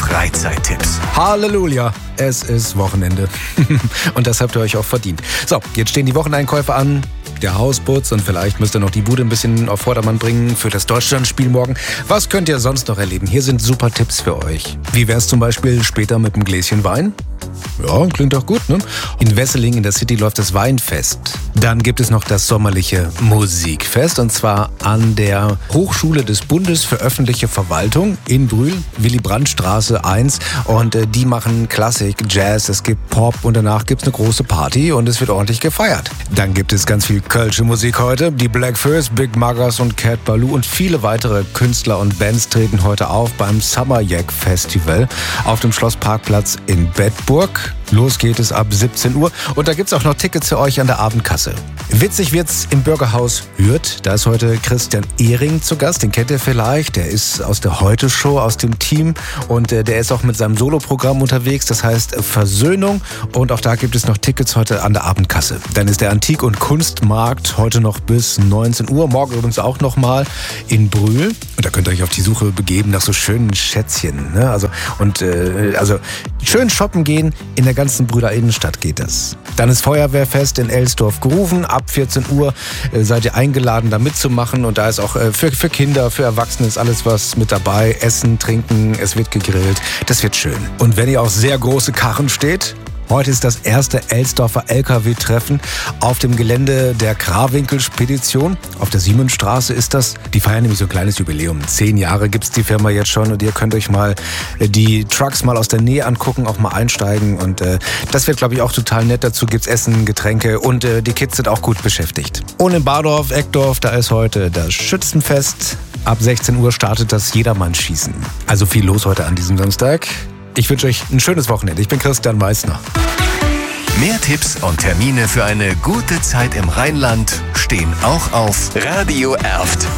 Freizeittipps. Halleluja, es ist Wochenende. Und das habt ihr euch auch verdient. So, jetzt stehen die Wocheneinkäufe an, der Hausputz und vielleicht müsst ihr noch die Bude ein bisschen auf Vordermann bringen für das Deutschlandspiel morgen. Was könnt ihr sonst noch erleben? Hier sind super Tipps für euch. Wie wär's zum Beispiel später mit einem Gläschen Wein? Ja, klingt doch gut, ne? In Wesseling in der City läuft das Weinfest. Dann gibt es noch das sommerliche Musikfest und zwar an der Hochschule des Bundes für öffentliche Verwaltung in Brühl, Willy-Brandt-Straße 1. Und die machen Klassik, Jazz, es gibt Pop und danach gibt's eine große Party und es wird ordentlich gefeiert. Dann gibt es ganz viel kölsche Musik heute. Die Black First, Big Muggers und Cat Baloo und viele weitere Künstler und Bands treten heute auf beim Summer Yak Festival auf dem Schlossparkplatz in Bedburg. Los geht es ab 17 Uhr und da gibt's auch noch Tickets für euch an der Abendkasse. Witzig wird's im Bürgerhaus Hürth. Da ist heute Christian Ehring zu Gast. Den kennt ihr vielleicht. Der ist aus der Heute-Show, aus dem Team. Und der ist auch mit seinem Soloprogramm unterwegs. Das heißt Versöhnung. Und auch da gibt es noch Tickets heute an der Abendkasse. Dann ist der Antik- und Kunstmarkt heute noch bis 19 Uhr. Morgen übrigens auch nochmal in Brühl. Und da könnt ihr euch auf die Suche begeben nach so schönen Schätzchen. Ne? Also schön shoppen gehen. In der ganzen Brühler Innenstadt geht das. Dann ist Feuerwehrfest in Elsdorf-Gruven. Ab 14 Uhr seid ihr eingeladen, da mitzumachen. Und da ist auch für Kinder, für Erwachsene ist alles was mit dabei. Essen, trinken, es wird gegrillt. Das wird schön. Und wenn ihr auf sehr große Karren steht, heute ist das erste Elsdorfer LKW-Treffen auf dem Gelände der Krawinkel-Spedition. Auf der Siemensstraße ist das. Die feiern nämlich so ein kleines Jubiläum. 10 Jahre gibt's die Firma jetzt schon und ihr könnt euch mal die Trucks mal aus der Nähe angucken, auch mal einsteigen. Und das wird, glaube ich, auch total nett. Dazu gibt's Essen, Getränke und die Kids sind auch gut beschäftigt. Und in Bardorf, Eckdorf, da ist heute das Schützenfest. Ab 16 Uhr startet das Jedermann-Schießen. Also viel los heute an diesem Samstag. Ich wünsche euch ein schönes Wochenende. Ich bin Christian Meissner. Mehr Tipps und Termine für eine gute Zeit im Rheinland stehen auch auf Radio Erft.